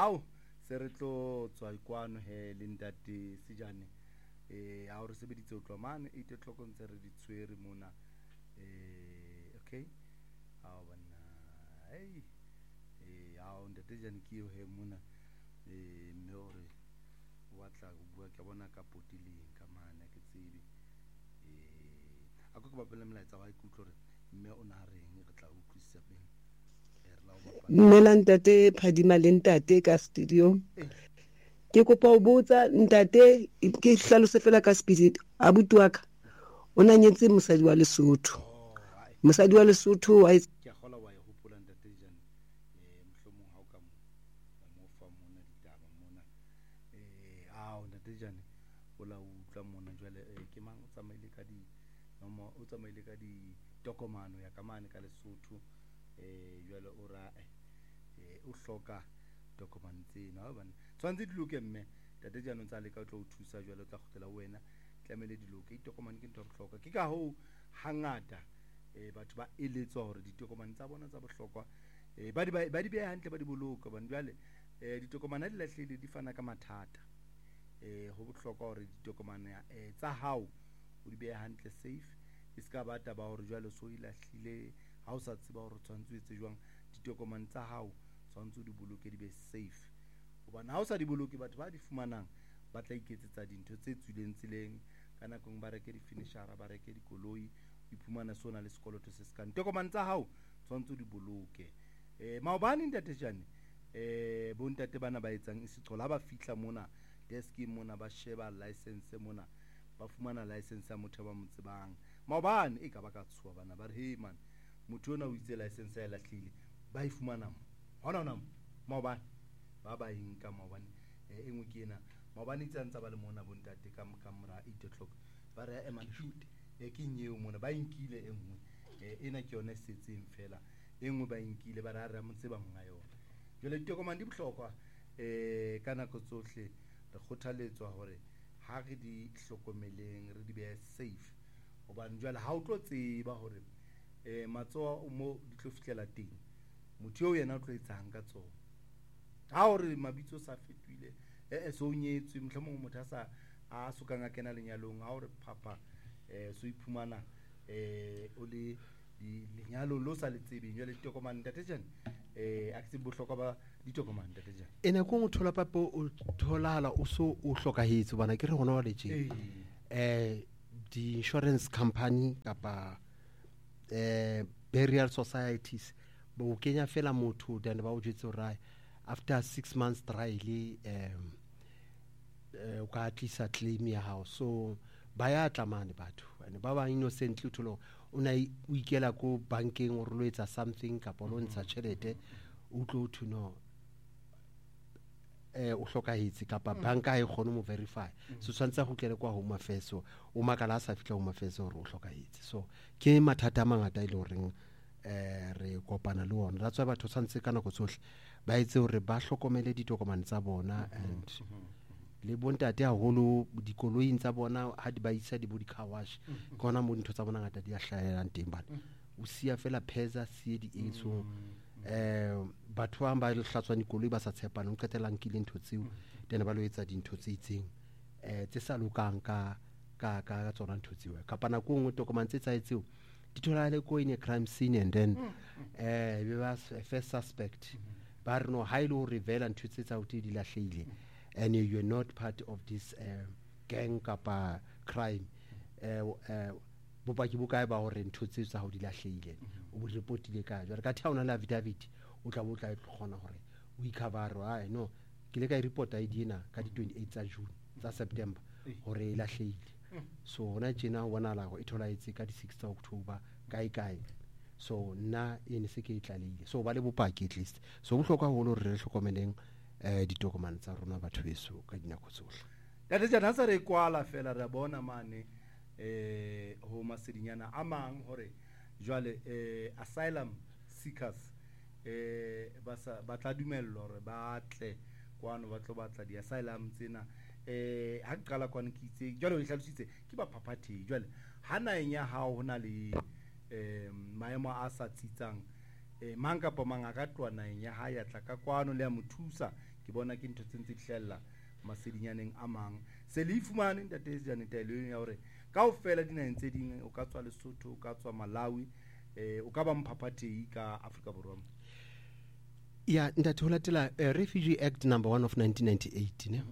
Hao se re tlo tswa ikwano he le ntate Sejane ha o re sebeditse o tloa mane 8 o'clock ntse re di tshwere mona okay hao bana hao ntate Sejane ke yo he mona mme hore o batla go bua ke bona ka potileng ka mane ke tsebe a go ke bapela melaetsa wa ikutlo re mme o na reng re tla utlwisisa beng Nela ntate Phadima le ntate ka studio ke kopa o botsa ntate ke hlalose fela ka speed abuti wa ka o na nyetse mosadi wa Lesotho mosadi wa Lesotho wa ke gola wa e hopola ntate Sejane mohlomong ha o ka mo fa mona ditaba mona ntate Sejane o la utlwa mona jwale ke mang o tsamaile ka di o tsamaile ka di tokomano ya kamane ka Lesotho jwale o ra o hloka tokomane tsena ha bana tshwantse di loke mme tate Sejane tsa le ka tlo o thusa jwale o tla khotela wena tlamele di loke tokomane ke ntho ya bohlokwa ke ka ho hangata batho ba eletswa hore ditokomane tsa bona tsa bohlokwa ba di beha hantle ba di boloka bana jwale ditokomane di lahlile di fana ka mathata ho bohlokwa hore ditokomane tsa hao o di beha hantle safe e ska ba taba hore jwale so di lahlile ha o sa tseba hore tshwantse etse jwang ditokomane tsa hao tshwantse di boloke di be safe hobane ha o sa di boloke batho ba di fumanang ba tla iketsetsa dintho tse tswileng tseleng ka nakong ba reke di finisher ba reke dikoloi iphumana sona le sekoloto se sekang tokomane tsa hao tshwantse di boloke maobane ntate Sejane bo ntate bana ba etsang isixhola ha ba fihla mona desk mona ba sheba license mona ba fumana license ya motho ba mo tsebang maobane e ka ba ka tshuwa bana ba re hey man motho ona o itse license ya lahlile ba e fumana hona maobane ba ba inka maobane engwe ke ena maobane itse ntse ba le mona bo ntate ka mora 8 o'clock ba re man shoot ke nyeo mona ba inkile engwe ena ke yone setseng fela engwe ba inkile ba re mo tseba monga yona jole ditokomane di bohlokwa ka nako tsohle re kgothaletswa hore ha re di hlokomeleng re di be safe hobane jwale ha o tlo tseba hore matsoa mo di tlo fitlela teng motho yo yena o tlo etsang ka tsona ha hore mabitso sa fetwile so nyetswe mohlomong motho a sokang a kena lenyalong ha hore papa so iphumana o le lenyalo lo sa le tsebeng jwale ditokomane ntate Sejane a ke se bohlokwa ba ditokomane ntate Sejane ene ko go thola papo o tholala o so o hlokahetse bana ke re gona wa letse di insurance company kapa burial societies bo kenya fela motho then ba o jetse hore after 6 months trial o ka tlisa claim ya hao so ba ya tlamane batho ene ba ba innocently tholo o na o ikela ko bankeng o re lo etsa something kapa lo ntsha tšhelete o tlo to know o hlokahetse kapa banka e kgone mo verify so tshwantse go tlele kwa home affairs o makala sa fitla home affairs hore o hlokahetse so ke mathata a mangata ile horeng re kopana le ona that's why batho tshwantse ka nako tsohle ba etse hore ba hlokomele ditokomane tsa bona and le bontate haholo dikoloing tsa bona ha di ba isa di body car wash kona mo ntho tsa bona ngata di a hlaelang teng bana o sia fela pheza sie di etso batho ba le hlatswa dikoloi ba sa tshepana o qetelang ke le ntho tseo then ba lo etsa dintho tse itseng tse sa lokang ka tsona ntho tseo kapa na go ngwe tokomane tse tsaetseo di tholale ko in a crime scene and then be ba first suspect ba re no ha ile o revela ntho tse tsa uti di lahlehile and you are not part of this gang kapa crime bopaki bo kae ba hore ntho tse tsa ho di lahlehile o bo reportile ka jwa ka thaona la affidavit o tla bo tla kgona hore o ikhavara no ke le ka report ID ena ka di 28 tsa June tsa September hore e lahlehile so hona tjena bona la go ithola itse ka di 6 tsa October kae so nna ene se ke itlalile so ba le bopaki at least so bohlokwa holo re hlokomeleng ditokomane tsa rona batho beso ka dinako tsohle tate Sejane sa re kwala fela re bona mane ho masedinyana a mang hore jwale asylum seekers ba tla dumellwa hore ba tle kwano ba tlo batla di asylum tsena ha qala kwana ke itse jwale o hlalositse ke ba phaphathi jwale ha na enya ha hona le maemo a sa tsitsang mang kapa mang a ka tloa naheng ya hae a tla ka kwano le a mo thusa ke bona ke ntho tse ntse di hlahella masedinyaneng a mang se le ifumane ntate Sejane taelong ya hore kaofela dinaheng tse ding o ka tswa Lesotho o ka tswa Malawi o ka ba mphaphathehi ka Afrika Borwa ya ntate ho latela Refugee Act number 1 of 1998 ne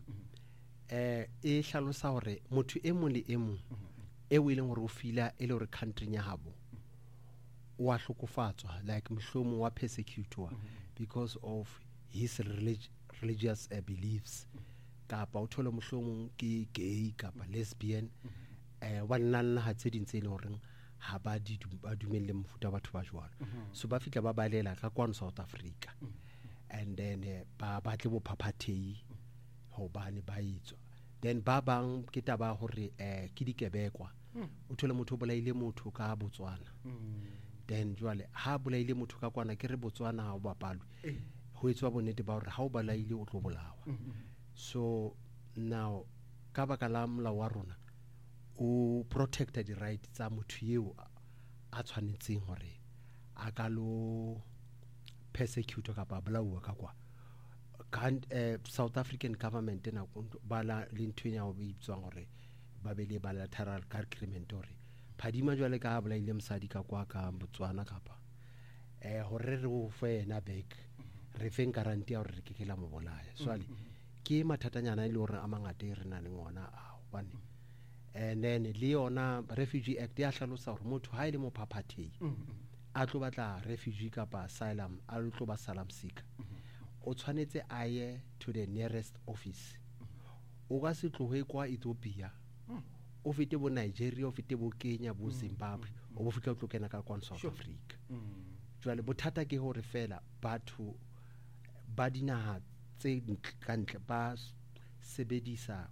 e hlalosa hore motho e mong le e mong e o ileng hore o fila e le hore country ya habo wa hlokofatswa like mhlomo wa persecutwa because of his religious beliefs kapa o thole mohlomong ke gay kapa lesbian wa nna ha tse ding tse le hore ha ba dumelle mofuta batho ba jwalo so ba fitla ba balela ka kwano South Africa and then ba batle bo phaphathehi hobane ba itswa then ba bang ke taba hore ke dikebekwa o thole motho o bolaile motho ka Botswana then jwale ha bolaile motho ka kwana ke re Botswana ha o bapalwe ho etswa bonnete ba hore ha o balaile o tlo bolawa so now ka baka la molao wa rona o protected the right tsa motho eo a tshwanetseng hore a ka lo persecute ka bablawa ka kwa South African government na ba la le ntwenya ho bitswang hore ba be le bilateral agreement hore phadima jwale ka bla ile msadi ka kwa ka Botswana kapa hore re o fe na back re feng guarantee hore re ke kela mo bolaya swale ke mathatanyana ile hore a mangata re na le ngwana a bane and then le yona Refugee Act ya hlalosa hore motho ha ile mo phaphathehi a tlo batla refugee kapa asylum a tlo ba asylum seeker o tshwanetse a ye to the nearest office o ka se tlohe kwa Ethiopia o fete bo Nigeria o fete bo Kenya bo Zimbabwe o bo fitla o tlo kena ka kwa South Africa jwale bothata ke hore fela batho ba dinaha tse kantle ba sebedisa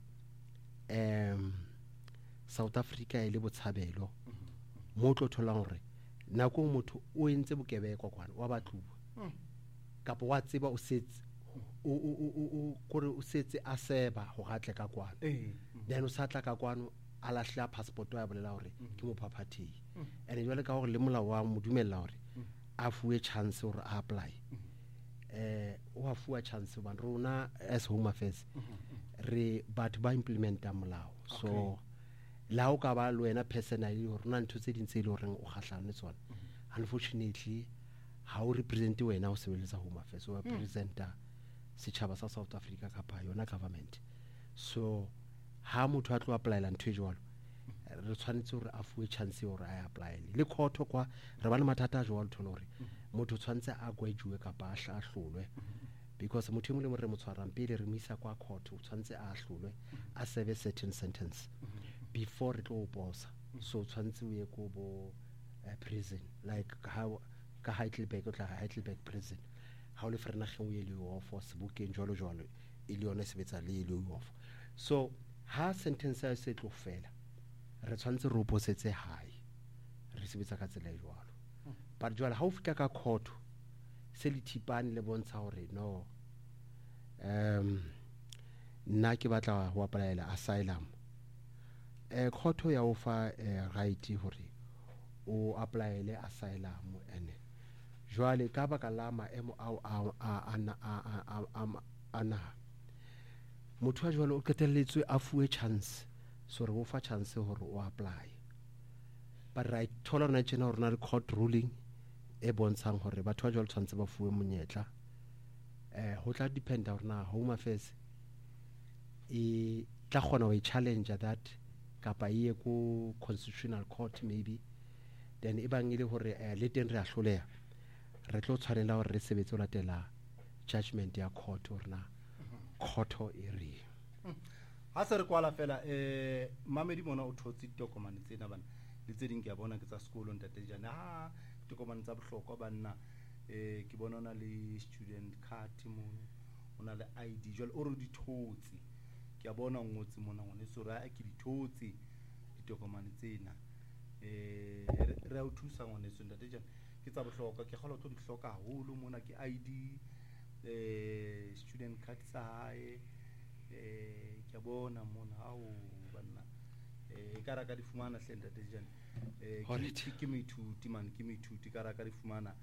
South Africa ile botshabelo mo tlo thola hore nako motho o entse bokebekwa kwana wa batluwa kapa wa tseba o setse o kore o setse a seba ho gatle ka kwana then o satla ka kwano a lahla passport ya bolela hore ke mo phaphathehi ene jwale ka hore le molao wa mo dumella hore a fuwe chance hore a apply o a fuwa chance ba rona as Home Affairs re batho ba implementa molao so la o ka ba le wena personally hore na ntho tse ding tse le hore o kgahlane tsona unfortunately ha o represent wena o sebeletsa Home Affairs o representa setjhaba sa South Africa kapa yona government so ha motho a tlo applyela ntho e jwalo re tshwanetse hore a fuwe chance hore a apply le court kwa re bana mathata a jwalo thola hore motho tshwanetse a gwejuwe kapa a hlahlolwe because motho mo le mo re mo tshwarang pele re misa kwa court o tshwanetse a hlahlolwe a serve certain sentence before it go bosa so tshwanetse o ye ko bo prison like how ka Heidelberg o tla Heidelberg prison ha o le frena ge o ye le off sebokeng jwalo jwalo e le yona sebetsa le off so ha sentence ya se tlo fela re tshwanetse re oposetse hae re sebetsa ka tsela e jwalo but jwale ha o fika ka court se le thipane le bontsha hore no nna ke batla ho applyela asylum court ya o fa right hore o applyele asylum ene jwale ka baka la maemo ana motho a jwale o qetelletswe a fuwe chance so re o fa chance hore o apply but right thola rona tjena hore na le court ruling e bontshang hore batho ba jwale tshwanetse ba fuwe monyetla ho tla depend hore na Home Affairs e tla kgona ho challenge that kapa ye ko constitutional court maybe then e bang ile hore le teng re a hloleha re tlo tshwanela hore re sebetse o latela judgment ya court hore na court e re ha se re kwala fela mamedi mona o thotse ditokomane tsena bana le tse ding ke a bona ke tsa sekolo ntate Sejane ha ditokomane tsa bohlokwa banna ke bona ona le student card mo ona le ID jwale o re di thotse ke a bona ngotse mona ngone so ra ke di thotse ditokomane tsena re a o thusa ngone so ntate Sejane ke tsa bohlokwa ke kgola o tlo di hloka haholo mona ke ID student card sa hae ke bona mona ha o banna ka ra ka di fumana hle ntate Sejane ke moithuti man ke moithuti ka ra ka di fumana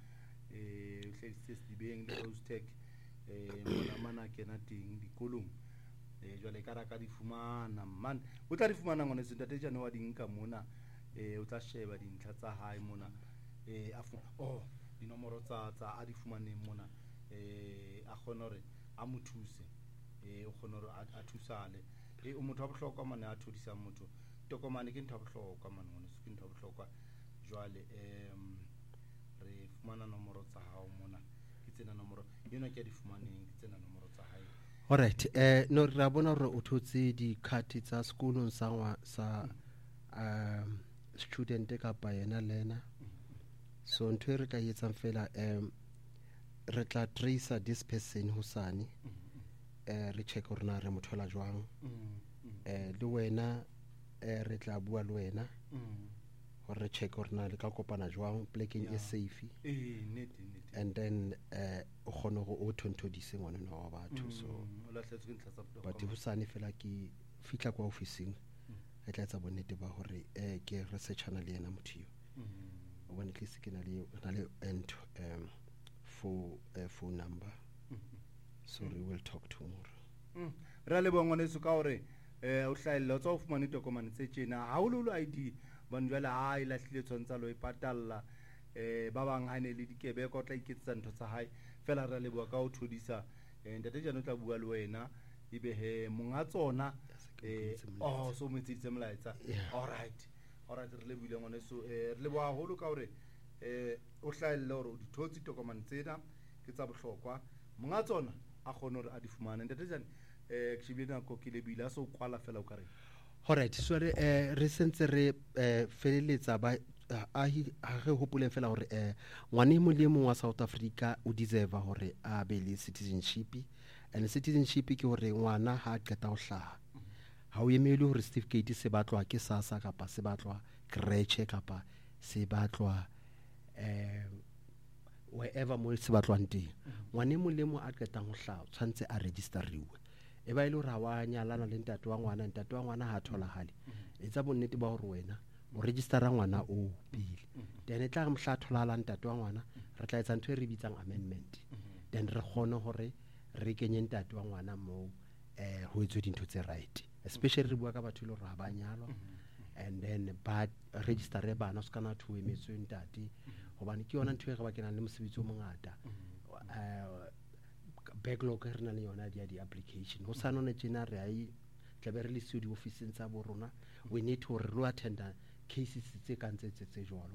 o hledisitse sedibeng le Rostec mona mana kena teng dikolong jwale ka raka di fumana man o tla di fumana ngone se ntate jane wa di nka mona o tla sheba dintlha tsa hae mona dinomoro tsa a di fumaneng mona a kgona hore a mo thuse o kgona hore a thusale o motho wa bohlokwa mane a thodisang motho tokomane ke ntho ya bohlokwa mane ngone se ke ntho ya bohlokwa jwale re fumana nomoro tsa hao mona ke tsena nomoro yena ke di fumaneng ke tsena nomoro tsa hae. Alright, no ra bona hore o thotse di-card tsa sekolong sa student kapa yena lena so ntho e re tla etsang fela re tla tracer this person hosane re check hore na re mothola jwang le wena re tla bua le wena hore re check hore na le ka kopana jwang plekeng e safe and then o kgone go o thonthodise ngwana wa batho so but hosane fela ke fitla kwa officing e tla etsa bonnete ba hore ke researchana le yena motho o bona ke se ke na le phone number so we will talk tomorrow. Re le bongone se ka hore o hlaella o tsa o fumane tokomane tse tjena ha o lo ID ban jwale ha ila hlile tsontsa lo ipatalla ba bang ha ne le dikebe ko tla iketsa ntho tsa hae fela re le bua ka o thodisa ntate jana o tla bua le wena ibe he monga tsona so metsitse molaetsa all right re le buile ngone so re le bua holo ka hore o hlaella hore o di thotsi tokomane tsena ke tsa bohlokwa monga tsona a kgone hore a di fumane ntate jana ke shibile ko ke le bila so kwala fela o ka re alright so re sentse re feleletsa ba a re hopoleng fela hore ngwane mo le mong wa South Africa o deserve hore a be le citizenship and citizenship ke hore ngwana ha a qeta ho hlaha ha o emele hore certificate se batlwa ke SASSA kapa se batlwa creche kapa se batlwa wherever mo se batlwang teng ngwane mo le mo a qetang ho hlaha tshwantse a registeriwe e ba ile hore wa nyalana le ntate wa ngwana ha thola hale etsa bonnete ba hore wena o registera ngwana o pele then e tla re mhla thola ntate wa ngwana re tla etsa ntho e re bitsang amendment then re kgone hore re kenye ntate wa ngwana mo ho etswe dintho tse right especially re bua ka batho le hore ha ba nyalwa and then ba register bana se kana thu emetswe ntate hobane ke yona ntho e re ba kenang le mosebetsi o mongata backlog re na le yona di application ho sana ne tjena re ai tlabe re le studio office tsa bo rona we need to re lo attend cases tse kantse tse jwalo